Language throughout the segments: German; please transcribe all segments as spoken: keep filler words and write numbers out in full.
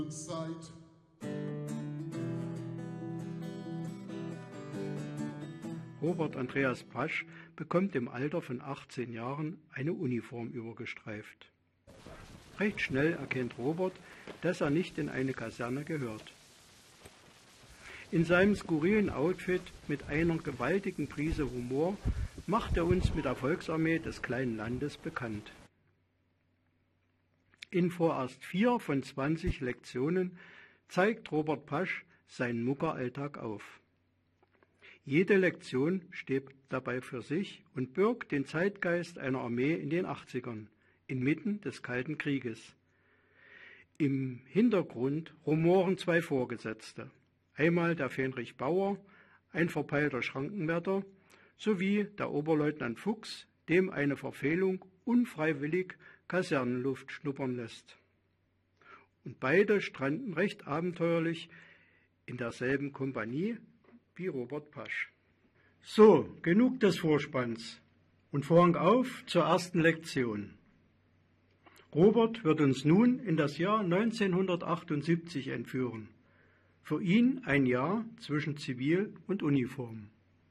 Zeit. Robert Andreas Pasch bekommt im Alter von achtzehn Jahren eine Uniform übergestreift. Recht schnell erkennt Robert, dass er nicht in eine Kaserne gehört. In seinem skurrilen Outfit mit einer gewaltigen Prise Humor macht er uns mit der Volksarmee des kleinen Landes bekannt. In vorerst vier von zwanzig Lektionen zeigt Robert Pasch seinen Muckeralltag auf. Jede Lektion steht dabei für sich und birgt den Zeitgeist einer Armee in den achtzigern, inmitten des Kalten Krieges. Im Hintergrund rumoren zwei Vorgesetzte, einmal der Fähnrich Bauer, ein verpeilter Schrankenwärter, sowie der Oberleutnant Fuchs, dem eine Verfehlung unfreiwillig Kasernenluft schnuppern lässt. Und beide stranden recht abenteuerlich in derselben Kompanie wie Robert Pasch. So, genug des Vorspanns und Vorhang auf zur ersten Lektion. Robert wird uns nun in das Jahr neunzehnhundertachtundsiebzig entführen. Für ihn ein Jahr zwischen Zivil und Uniform.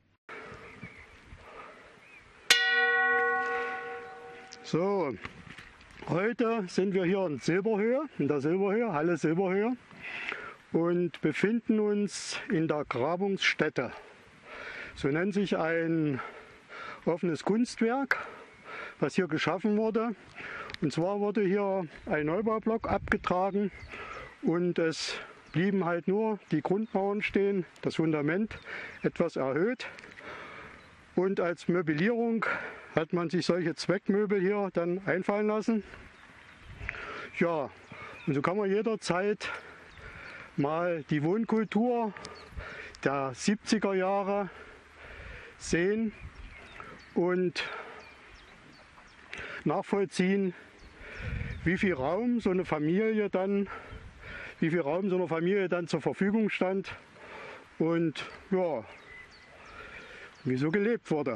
So, heute sind wir hier in Silberhöhe, in der Silberhöhe, Halle Silberhöhe, und befinden uns in der Grabungsstätte. So nennt sich ein offenes Kunstwerk, was hier geschaffen wurde. Und zwar wurde hier ein Neubaublock abgetragen und es blieben halt nur die Grundmauern stehen, das Fundament etwas erhöht. Und als Möblierung hat man sich solche Zweckmöbel hier dann einfallen lassen. Ja, und so kann man jederzeit mal die Wohnkultur der siebziger Jahre sehen und nachvollziehen, wie viel Raum so eine Familie dann, wie viel Raum so einer Familie dann zur Verfügung stand und ja, wie so gelebt wurde.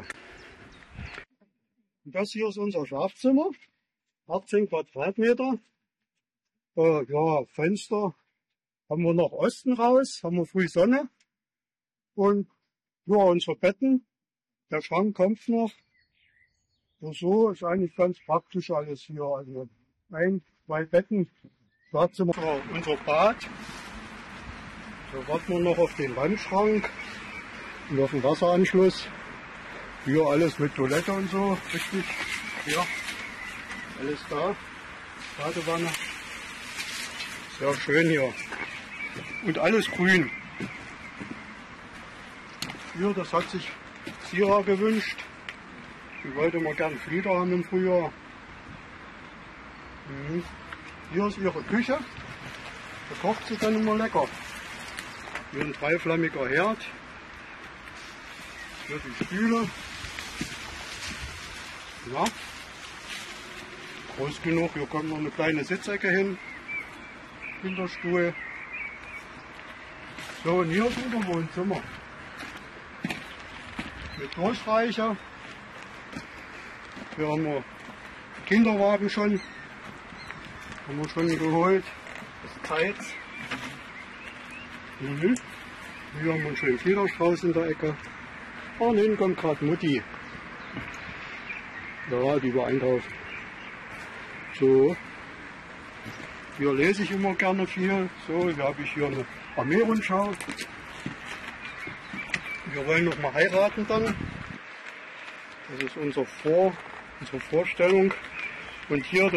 Das hier ist unser Schlafzimmer, achtzehn Quadratmeter. Äh, ja, Fenster haben wir nach Osten raus, haben wir früh Sonne. Und ja, unsere Betten, der Schrank kommt noch. Und so ist eigentlich ganz praktisch alles hier. Also ein, zwei Betten, Schlafzimmer, so, unser Bad. So warten wir noch auf den Wandschrank und auf den Wasseranschluss. Hier alles mit Toilette und so, richtig. Ja, alles da. Badewanne. Sehr schön hier. Und alles grün. Hier, das hat sich Sira gewünscht. Die wollte mal gern Flieder haben im Frühjahr. Mhm. Hier ist ihre Küche. Da kocht sie dann immer lecker. Hier ein dreiflammiger Herd. Hier die Stühle. Ja. Groß genug. Hier kommt noch eine kleine Sitzecke hin. Kinderstuhl. So, und hier ist unser Wohnzimmer. Mit Durchreicher. Hier haben wir Kinderwagen schon. Haben wir schon geholt. Das ist Zeit. Mhm. Hier haben wir einen schönen Fliederstrauß in der Ecke. Und hinten kommt gerade Mutti. Ja, die war einkaufen. So. Hier lese ich immer gerne viel. So, hier habe ich hier eine Armeerundschau. Wir wollen noch mal heiraten dann. Das ist unser Vor, unsere Vorstellung. Und hier